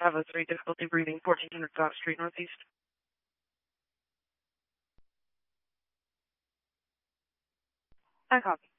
503, difficulty breathing, 1400 Fox Street Northeast. I copy.